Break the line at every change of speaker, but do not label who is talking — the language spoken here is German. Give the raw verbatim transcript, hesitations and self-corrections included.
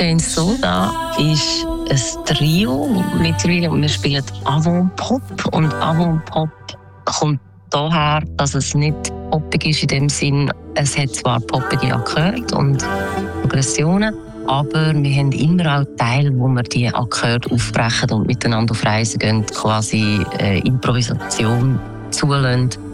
Chains Soda ist ein Trio mittlerweile und wir spielen Avant-Pop. Und Avant-Pop kommt daher, dass es nicht poppig ist in dem Sinn, es hat zwar poppige Akkorde und Progressionen, aber wir haben immer auch Teile, wo wir die Akkorde aufbrechen und miteinander auf Reisen gehen, quasi äh, Improvisation zulassen.